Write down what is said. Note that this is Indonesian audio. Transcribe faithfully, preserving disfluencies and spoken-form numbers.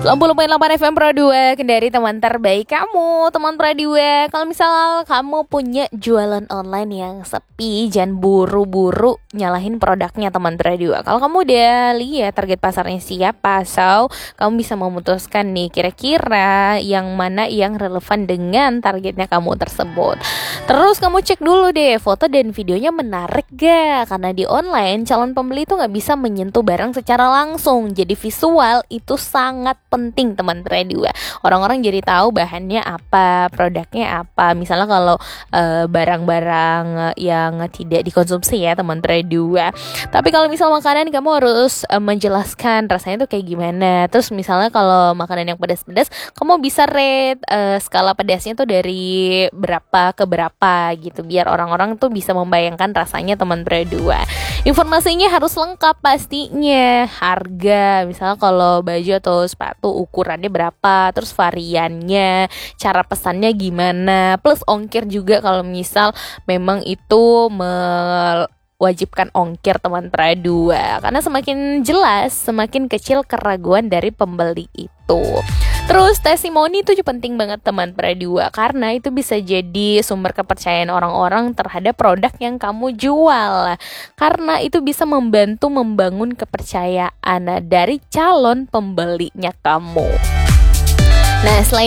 sembilan puluh koma delapan F M Pro dua, Kendari teman terbaik kamu, teman Pro dua. Kalau misal kamu punya jualan online yang sepi, jangan buru-buru nyalahin produknya teman Pro dua. Kalau kamu udah lihat target pasarnya siapa, so kamu bisa memutuskan nih kira-kira yang mana yang relevan dengan targetnya kamu tersebut. Terus kamu cek dulu deh foto dan videonya menarik gak? Karena di online calon pembeli itu gak bisa menyentuh barang secara langsung. Jadi visual itu sangat penting teman Pro dua. Orang-orang jadi tahu bahannya apa, produknya apa. Misalnya kalau uh, barang-barang yang tidak dikonsumsi ya teman Pro dua. Tapi kalau misal makanan kamu harus uh, menjelaskan rasanya tuh kayak gimana. Terus misalnya kalau makanan yang pedas-pedas, kamu bisa rate uh, skala pedasnya tuh dari berapa ke berapa gitu, biar orang-orang tuh bisa membayangkan rasanya teman Pro dua. Informasinya harus lengkap pastinya. Harga, misalnya kalau baju atau sepatu ukurannya berapa, terus variannya, cara pesannya gimana, plus ongkir juga kalau misal memang itu mewajibkan ongkir teman Pro dua. Karena semakin jelas, semakin kecil keraguan dari pembeli itu. Terus testimoni itu juga penting banget teman Pro dua, karena itu bisa jadi sumber kepercayaan orang-orang terhadap produk yang kamu jual. Karena itu bisa membantu membangun kepercayaan dari calon pembelinya kamu. Nah, selain